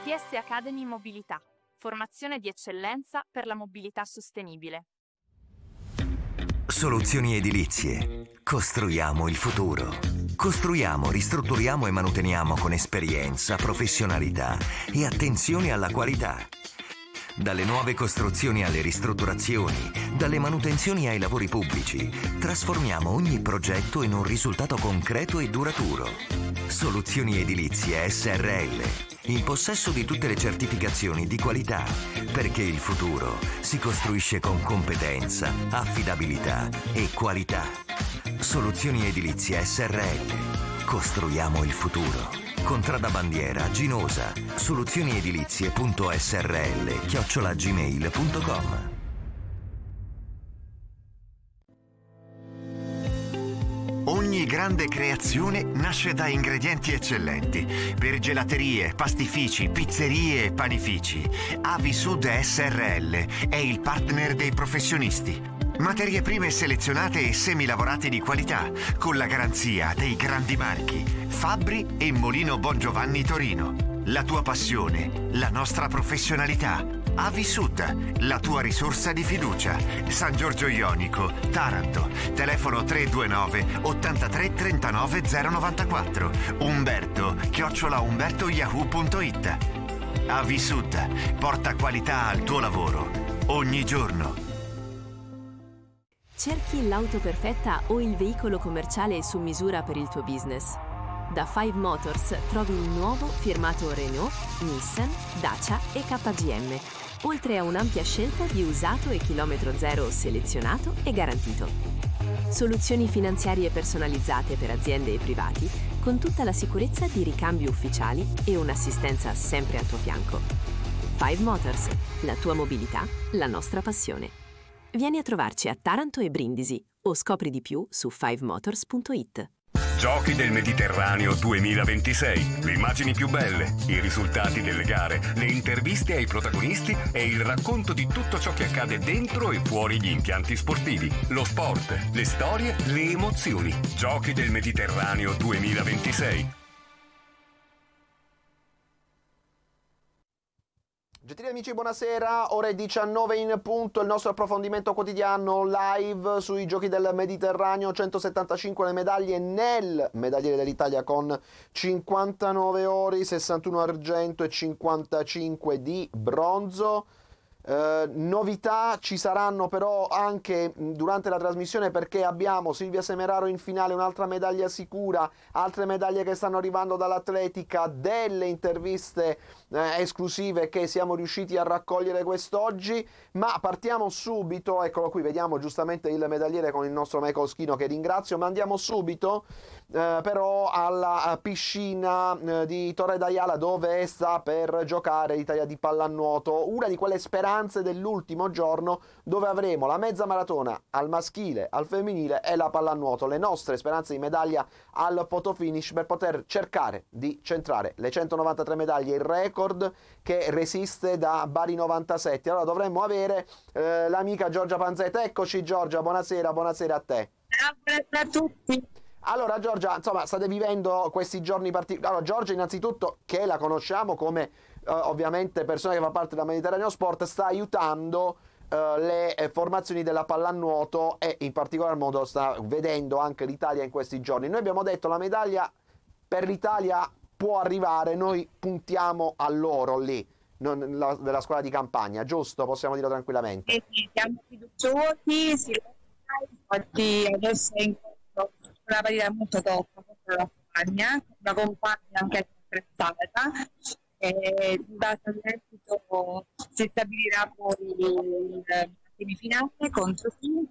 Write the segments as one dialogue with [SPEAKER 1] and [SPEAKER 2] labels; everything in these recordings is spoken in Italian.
[SPEAKER 1] ITS Academy Mobilità, formazione di eccellenza per la mobilità sostenibile.
[SPEAKER 2] Soluzioni edilizie. Costruiamo il futuro. Costruiamo, ristrutturiamo e manuteniamo con esperienza, professionalità e attenzione alla qualità. Dalle nuove costruzioni alle ristrutturazioni, dalle manutenzioni ai lavori pubblici, trasformiamo ogni progetto in un risultato concreto e duraturo. Soluzioni edilizie SRL, in possesso di tutte le certificazioni di qualità, perché il futuro si costruisce con competenza, affidabilità e qualità. Soluzioni edilizie SRL. Costruiamo il futuro. Contrada Bandiera, Ginosa, soluzioniedilizie.srl@gmail.com.
[SPEAKER 3] Ogni grande creazione nasce da ingredienti eccellenti. Per gelaterie, pastifici, pizzerie e panifici, Avisud SRL è il partner dei professionisti. Materie prime selezionate e semilavorati di qualità, con la garanzia dei grandi marchi Fabbri e Molino Bongiovanni Torino. La tua passione, la nostra professionalità. Avisud, la tua risorsa di fiducia. San Giorgio Ionico, Taranto. Telefono 329 83 39 094. Umberto@umbertoyahoo.it. Avisud porta qualità al tuo lavoro ogni giorno.
[SPEAKER 4] Cerchi l'auto perfetta o il veicolo commerciale su misura per il tuo business? Da 5 Motors trovi il nuovo firmato Renault, Nissan, Dacia e KGM, oltre a un'ampia scelta di usato e chilometro zero selezionato e garantito. Soluzioni finanziarie personalizzate per aziende e privati, con tutta la sicurezza di ricambi ufficiali e un'assistenza sempre al tuo fianco. 5 Motors, la tua mobilità, la nostra passione. Vieni a trovarci a Taranto e Brindisi o scopri di più su 5motors.it.
[SPEAKER 5] Giochi del Mediterraneo 2026. Le immagini più belle, i risultati delle gare, le interviste ai protagonisti e il racconto di tutto ciò che accade dentro e fuori gli impianti sportivi. Lo sport, le storie, le emozioni. Giochi del Mediterraneo 2026.
[SPEAKER 6] Gentili amici, buonasera, ore 19 in punto, il nostro approfondimento quotidiano live sui Giochi del Mediterraneo, 175 le medaglie nel medagliere dell'Italia con 59 ori, 61 argento e 55 di bronzo. Novità ci saranno però anche durante la trasmissione, perché abbiamo Silvia Semeraro in finale, un'altra medaglia sicura, altre medaglie che stanno arrivando dall'atletica, delle interviste esclusive che siamo riusciti a raccogliere quest'oggi. Ma partiamo subito, eccolo qui, vediamo giustamente il medagliere con il nostro Michael Schino, che ringrazio, ma andiamo subito però alla piscina di Torre d'Aiala, dove sta per giocare l'Italia di pallanuoto, una di quelle speranze dell'ultimo giorno, dove avremo la mezza maratona al maschile, al femminile e la pallanuoto, le nostre speranze di medaglia al fotofinish, per poter cercare di centrare le 193 medaglie, il record che resiste da Bari 97. Allora dovremmo avere l'amica Giorgia Panzetta. Eccoci Giorgia, buonasera a te.
[SPEAKER 7] Buonasera a tutti.
[SPEAKER 6] Allora Giorgia, insomma, state vivendo questi giorni particolari. Allora Giorgia, innanzitutto, che la conosciamo come ovviamente persona che fa parte della Mediterraneo Sport, sta aiutando le formazioni della pallanuoto e in particolar modo sta vedendo anche l'Italia in questi giorni. Noi abbiamo detto la medaglia per l'Italia può arrivare, noi puntiamo all'oro lì, della scuola di campagna, giusto? Possiamo dirlo tranquillamente.
[SPEAKER 7] Sì, siamo fiduciosi, infatti adesso è in corso una partita molto top contro la compagna anche attrezzata, e in base all'esito si stabilirà poi la semifinale contro chi,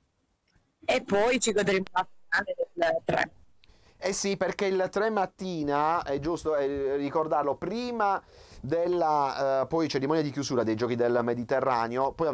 [SPEAKER 7] e poi ci godremo la finale del 3.
[SPEAKER 6] Eh sì, perché il 3 mattina, è giusto ricordarlo, prima della poi cerimonia di chiusura dei Giochi del Mediterraneo, poi